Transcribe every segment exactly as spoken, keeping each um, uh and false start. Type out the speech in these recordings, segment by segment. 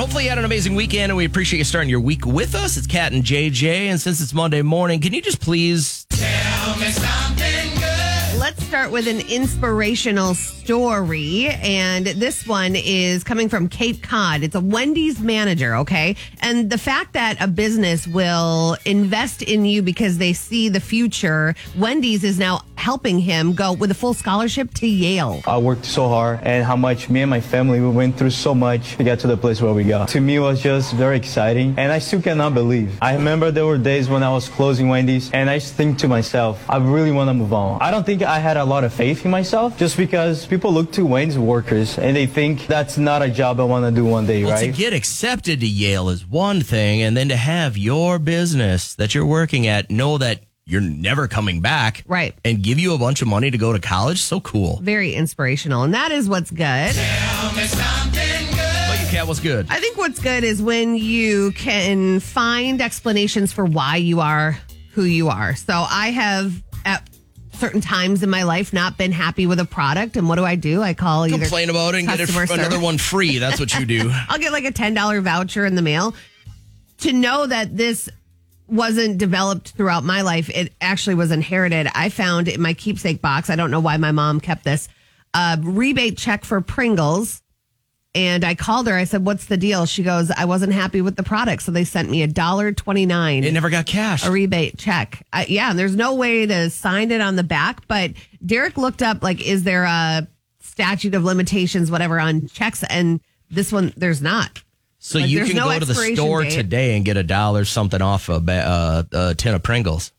Hopefully you had an amazing weekend, and we appreciate you starting your week with us. It's Kat and J J, and since it's Monday morning, can you just please tell me something good? Let's start with an inspirational story, and this one is coming from Cape Cod. It's a Wendy's manager, okay? And the fact that a business will invest in you because they see the future, Wendy's is now helping him go with a full scholarship to Yale. I worked so hard, and how much me and my family, we went through so much to get to the place where we got. To me, it was just very exciting, and I still cannot believe. I remember there were days when I was closing Wendy's, and I just think to myself, I really want to move on. I don't think I had a lot of faith in myself, just because people look to Wendy's workers, and they think that's not a job I want to do one day, well, right? To get accepted to Yale is one thing, and then to have your business that you're working at know that you're never coming back. Right. And give you a bunch of money to go to college. So cool. Very inspirational. And that is what's good. Tell me something good. Well, you Kat, what's good? I think what's good is when you can find explanations for why you are who you are. So I have at certain times in my life not been happy with a product. And what do I do? I call either complain about it and get it for another one free. That's what you do. I'll get like a ten dollars voucher in the mail. To know that this wasn't developed throughout my life, it actually was inherited. I found in my keepsake box, I don't know why my mom kept this, a rebate check for Pringles. And I called her. I said, what's the deal? She goes, I wasn't happy with the product. So they sent me a one dollar and twenty-nine cents. It never got cashed. A rebate check. I, yeah, and there's no way to sign it on the back. But Derek looked up, like, is there a statute of limitations, whatever, on checks? And this one, there's not. So like, you can no go to the store date. today and get a dollar something off a, ba- uh, a tin of Pringles.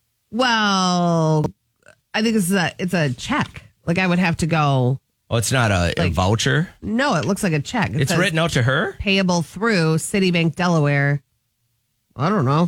Well, I think this is a it's a check. Like I would have to go. Oh, it's not a, like, a voucher? No, it looks like a check. It it's written out to her? Payable through Citibank, Delaware. I don't know.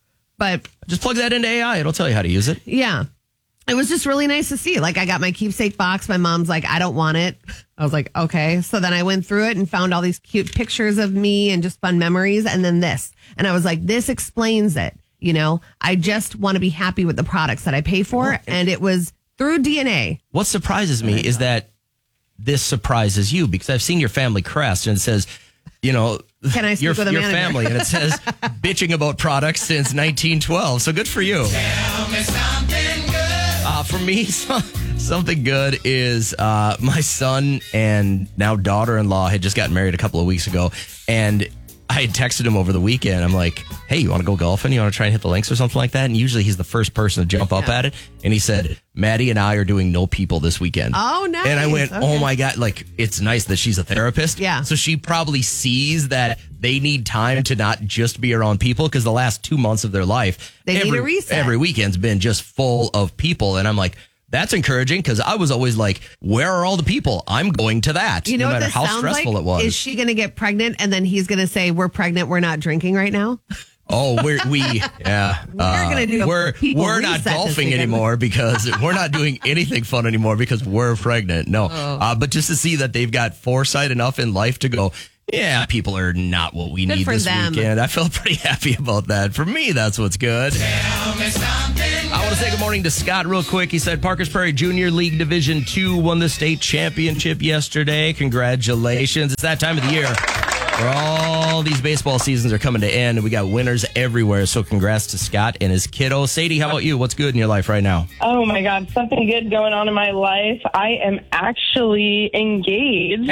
But just plug that into A I. It'll tell you how to use it. Yeah. It was just really nice to see. Like, I got my keepsake box. My mom's like, I don't want it. I was like, okay. So then I went through it and found all these cute pictures of me and just fun memories. And then this. And I was like, this explains it. You know, I just want to be happy with the products that I pay for. And it was through D N A. What surprises me is that this surprises you, because I've seen your family crest and it says, you know, Can I speak your, with a your manager? family, and it says bitching about products since nineteen twelve. So good for you. Tell me something good. Uh, for me, so, something good is uh, my son and now daughter-in-law had just gotten married a couple of weeks ago, and I had texted him over the weekend. I'm like, hey, you want to go golfing? You want to try and hit the links or something like that? And usually he's the first person to jump up Yeah. at it. And he said, Maddie and I are doing no people this weekend. Oh, nice. And I went, Okay. oh my God, like, it's nice that she's a therapist. Yeah. So she probably sees that they need time to not just be around people, because the last two months of their life, They need every, a reset. every weekend's been just full of people. And I'm like, that's encouraging, because I was always like, where are all the people? I'm going to that, You know no what matter this how sounds stressful like? it was. Is she going to get pregnant and then he's going to say, we're pregnant, we're not drinking right now? Oh, we're, we, yeah. We're gonna do a We're, people we're not reset this golfing weekend. anymore because we're not doing anything fun anymore because we're pregnant. No. Oh. Uh, but just to see that they've got foresight enough in life to go, yeah, people are not what we Good need for this them. weekend. I felt pretty happy about that. For me, that's what's good. Tell me something. I want to say good morning to Scott real quick. He said Parkers Prairie Junior League Division two won the state championship yesterday. Congratulations. It's that time of the year where all these baseball seasons are coming to end, and we got winners everywhere. So congrats to Scott and his kiddo. Sadie, how about you? What's good in your life right now? Oh, my God. Something good going on in my life. I am actually engaged.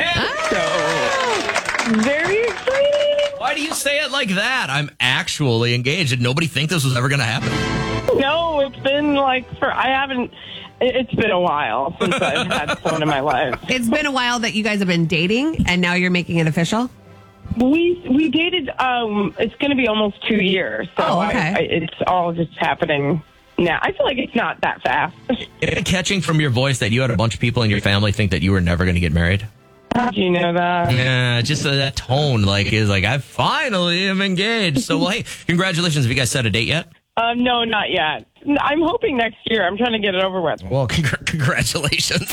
So, very exciting. Why do you say it like that? I'm actually engaged. Did nobody think this was ever going to happen? No, it's been like for, I haven't, it- it's been a while since I've had someone in my life. It's been a while that you guys have been dating and now you're making it official? We we dated, um, it's going to be almost two years. So Oh, okay. I, I, it's all just happening now. I feel like it's not that fast. Catching from your voice that you had a bunch of people in your family think that you were never going to get married. How do you know that? Yeah, just uh, that tone, like, is like, I finally am engaged. So, well, hey, congratulations. Have you guys set a date yet? Um, no, not yet. I'm hoping next year. I'm trying to get it over with. Well, congr- congratulations.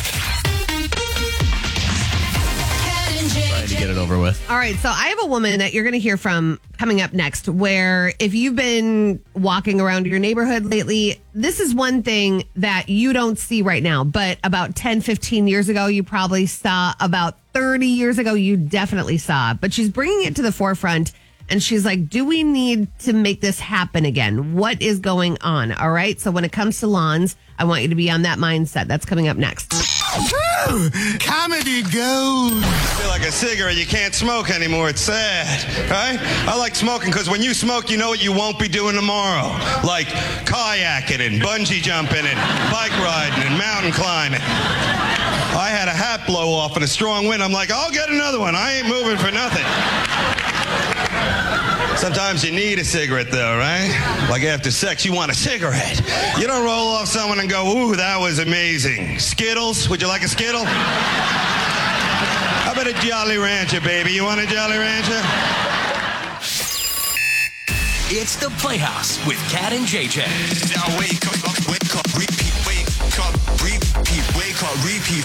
Trying to get it over with. All right, so I have a woman that you're going to hear from coming up next, where if you've been walking around your neighborhood lately, this is one thing that you don't see right now, but about ten, fifteen years ago, you probably saw about thirty years ago, you definitely saw. But she's bringing it to the forefront. And she's like, do we need to make this happen again? What is going on? All right. So when it comes to lawns, I want you to be on that mindset. That's coming up next. Woo! Comedy gold. I feel like a cigarette. You can't smoke anymore. It's sad, right? I like smoking because when you smoke, you know what you won't be doing tomorrow. Like kayaking and bungee jumping and bike riding and mountain climbing. I had a hat blow off in a strong wind. I'm like, I'll get another one. I ain't moving for nothing. Sometimes you need a cigarette, though, right? Like after sex, you want a cigarette. You don't roll off someone and go, ooh, that was amazing. Skittles? Would you like a Skittle? How about a Jolly Rancher, baby? You want a Jolly Rancher? It's the Playhouse with Kat and J J. Now wake up, wake up, repeat, wake up, repeat, wake up, repeat.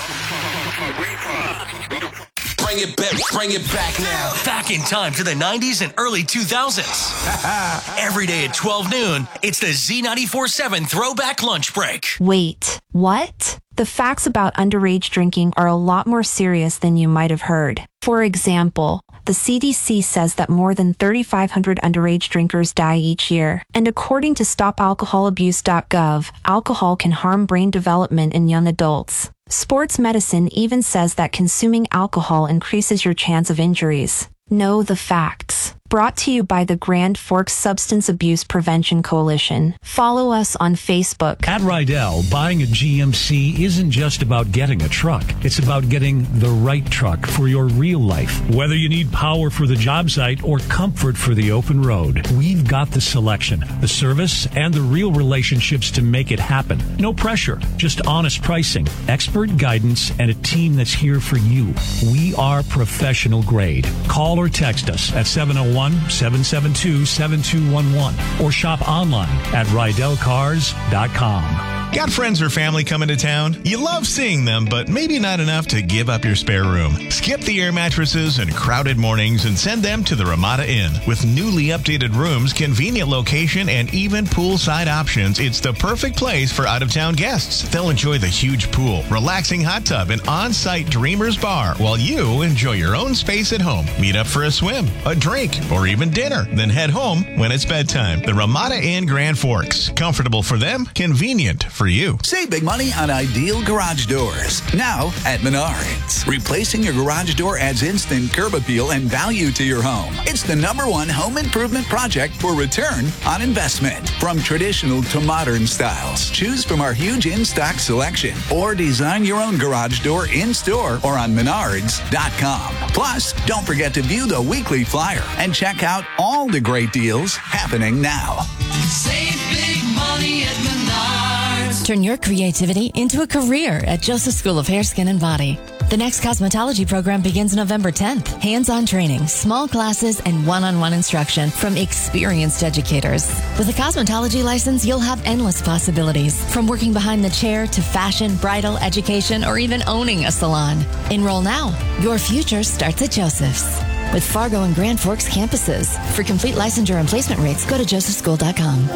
Bring it back, bring it back now. Back in time to the nineties and early two thousands. Every day at twelve noon, it's the Z ninety-four seven Throwback Lunch Break. Wait, what? The facts about underage drinking are a lot more serious than you might have heard. For example, the C D C says that more than thirty-five hundred underage drinkers die each year. And according to stop alcohol abuse dot gov, alcohol can harm brain development in young adults. Sports medicine even says that consuming alcohol increases your chance of injuries. Know the facts. Brought to you by the Grand Forks Substance Abuse Prevention Coalition. Follow us on Facebook. At Rydell, buying a G M C isn't just about getting a truck. It's about getting the right truck for your real life. Whether you need power for the job site or comfort for the open road, we've got the selection, the service, and the real relationships to make it happen. No pressure, just honest pricing, expert guidance, and a team that's here for you. We are professional grade. Call or text us at seven oh one, seven seven two, seven two one one or shop online at rydell cars dot com. Got friends or family coming to town? You love seeing them, but maybe not enough to give up your spare room. Skip the air mattresses and crowded mornings and send them to the Ramada Inn. With newly updated rooms, convenient location, and even poolside options, it's the perfect place for out-of-town guests. They'll enjoy the huge pool, relaxing hot tub, and on-site Dreamers Bar while you enjoy your own space at home. Meet up for a swim, a drink, or even dinner, then head home when it's bedtime. The Ramada Inn Grand Forks. Comfortable for them, convenient for you. Save big money on ideal garage doors. Now at Menards. Replacing your garage door adds instant curb appeal and value to your home. It's the number one home improvement project for return on investment. From traditional to modern styles, choose from our huge in-stock selection or design your own garage door in-store or on menards dot com. Plus, don't forget to view the weekly flyer and check out all the great deals happening now. Save big money at Menards. Turn your creativity into a career at Joseph School of Hair, Skin, and Body. The next cosmetology program begins November tenth. Hands-on training, small classes, and one-on-one instruction from experienced educators. With a cosmetology license, you'll have endless possibilities, from working behind the chair to fashion, bridal, education, or even owning a salon. Enroll now. Your future starts at Joseph's. With Fargo and Grand Forks campuses. For complete licensure and placement rates, go to joseph school dot com.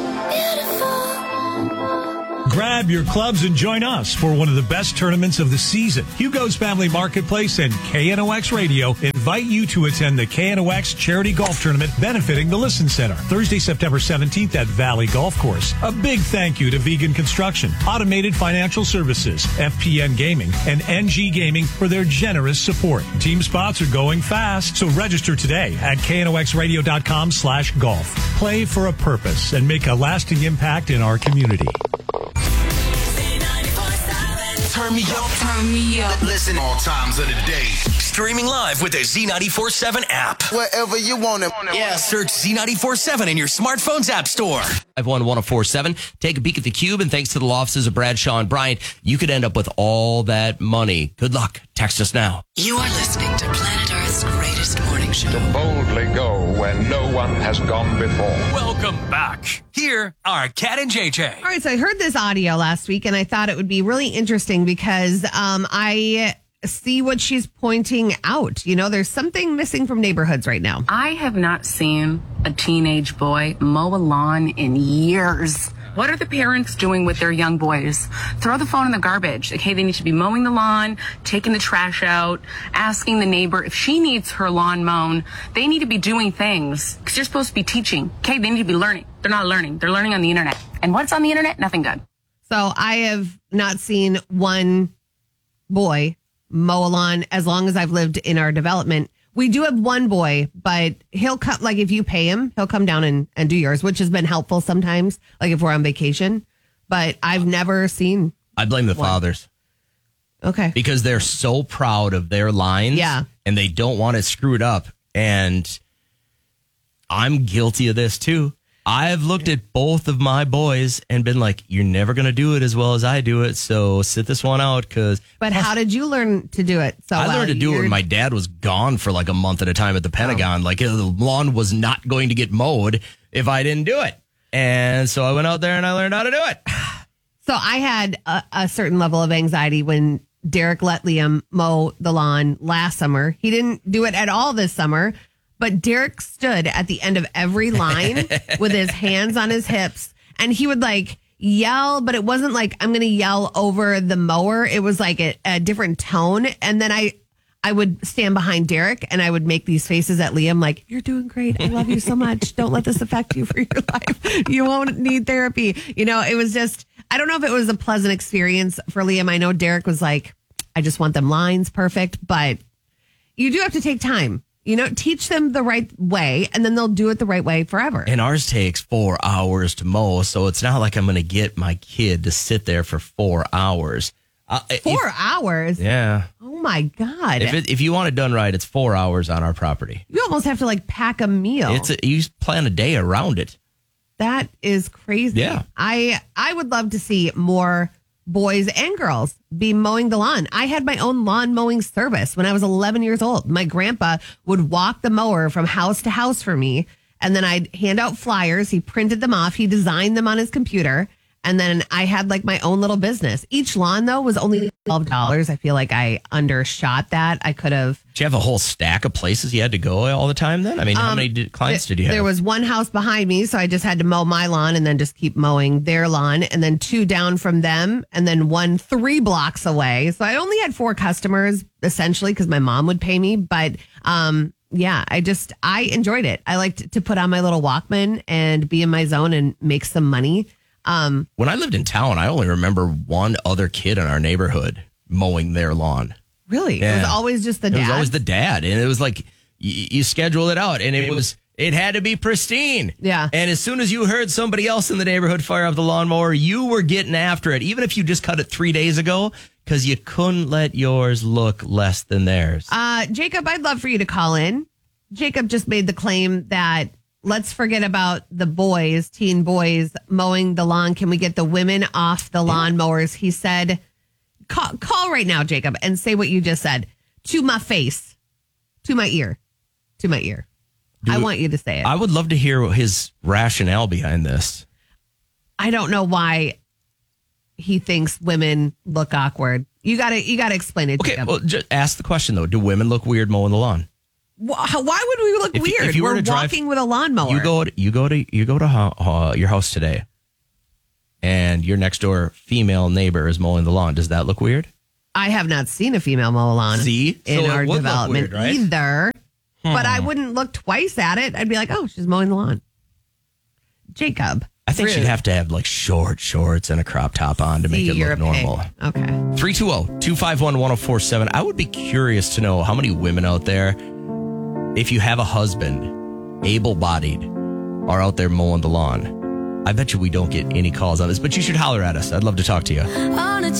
Grab your clubs and join us for one of the best tournaments of the season. Hugo's Family Marketplace and K N O X Radio invite you to attend the K N O X Charity Golf Tournament benefiting the Listen Center, Thursday, September seventeenth at Valley Golf Course. A big thank you to Vegan Construction, Automated Financial Services, F P N Gaming, and N G Gaming for their generous support. Team spots are going fast, so register today at K N O X radio dot com slash golf. Play for a purpose and make a lasting impact in our community. Turn me up. Turn me up. Listen all times of the day. Streaming live with the Z ninety-four seven app. Wherever you want it. Yeah, search Z ninety-four seven in your smartphone's app store. five one one oh four seven. Take a peek at the cube, and thanks to the law offices of Bradshaw and Bryant, you could end up with all that money. Good luck. Text us now. You are listening to Planet Earth's greatest morning show. To boldly go where no one has gone before. Welcome back. Here are Kat and J J. All right, so I heard this audio last week, and I thought it would be really interesting because um, I see what she's pointing out. You know, there's something missing from neighborhoods right now. I have not seen a teenage boy mow a lawn in years. What are the parents doing with their young boys? Throw the phone in the garbage. Okay, they need to be mowing the lawn, taking the trash out, asking the neighbor if she needs her lawn mown. They need to be doing things because you're supposed to be teaching. Okay, they need to be learning. They're not learning. They're learning on the internet. And what's on the internet? Nothing good. So I have not seen one boy mow a lawn as long as I've lived in our development. We do have one boy, but he'll come, like if you pay him, he'll come down and, and do yours, which has been helpful sometimes, like if we're on vacation. But I've never seen. I blame the one. fathers. Okay. Because they're so proud of their lines. Yeah. And they don't want it screwed up. And I'm guilty of this too. I've looked at both of my boys and been like, you're never going to do it as well as I do it. So sit this one out. Cause But how did you learn to do it? So I well? learned to do it You're- when my dad was gone for like a month at a time at the Pentagon. Like the lawn was not going to get mowed if I didn't do it. And so I went out there and I learned how to do it. So I had a, a certain level of anxiety when Derek let Liam mow the lawn last summer. He didn't do it at all this summer, but Derek stood at the end of every line with his hands on his hips, and he would like yell, but it wasn't like I'm going to yell over the mower. It was like a, a different tone. And then I, I would stand behind Derek and I would make these faces at Liam like, you're doing great. I love you so much. Don't let this affect you for your life. You won't need therapy. You know, it was just, I don't know if it was a pleasant experience for Liam. I know Derek was like, I just want them lines perfect, but you do have to take time. You know, teach them the right way, and then they'll do it the right way forever. And ours takes four hours to mow, so it's not like I'm going to get my kid to sit there for four hours. Uh, Four if, hours? Yeah. Oh, my God. If, it, if you want it done right, it's four hours on our property. You almost have to, like, pack a meal. It's a, you plan a day around it. That is crazy. Yeah. I I would love to see more boys and girls be mowing the lawn. I had my own lawn mowing service when I was eleven years old. My grandpa would walk the mower from house to house for me, and then I'd hand out flyers. He printed them off. He designed them on his computer, and then I had like my own little business. Each lawn, though, was only twelve dollars. I feel like I undershot that. I could have... Did you have a whole stack of places you had to go all the time then? I mean, how Um, many did, clients th- did you have? There was one house behind me, so I just had to mow my lawn and then just keep mowing their lawn, and then two down from them, and then one three blocks away. So I only had four customers, essentially, because my mom would pay me. But um, yeah, I just, I enjoyed it. I liked to put on my little Walkman and be in my zone and make some money. Um, When I lived in town, I only remember one other kid in our neighborhood mowing their lawn. Really? It was always just the It was dad? always the dad. And it was like, you, you scheduled it out and it was, it had to be pristine. Yeah. And as soon as you heard somebody else in the neighborhood fire up the lawnmower, you were getting after it, even if you just cut it three days ago, because you couldn't let yours look less than theirs. Uh, Jacob, I'd love for you to call in. Jacob just made the claim that let's forget about the boys, teen boys mowing the lawn. Can we get the women off the lawnmowers? He said, call, call right now, Jacob, and say what you just said to my face, to my ear, to my ear. I want you to say it. I would love to hear his rationale behind this. I don't know why he thinks women look awkward. You gotta, you gotta explain it, Okay, Jacob. well, just ask the question though. Do women look weird mowing the lawn? Why why would we look If you- weird? if you were We're to drive- walking with a lawnmower. You go to you go to you go to ho- uh, your house today, and your next door female neighbor is mowing the lawn. Does that look weird? I have not seen a female mow a lawn See? in So it our would look development weird, right? either. But I Hmm. wouldn't look twice at it. I'd be like, oh, she's mowing the lawn. Jacob. I think rude. she'd have to have like short shorts and a crop top on to make See, it you're look a pig. normal. Okay. three two zero, two five one, one zero four seven. I would be curious to know how many women out there, if you have a husband, able-bodied, are out there mowing the lawn. I bet you we don't get any calls on this, but you should holler at us. I'd love to talk to you. On a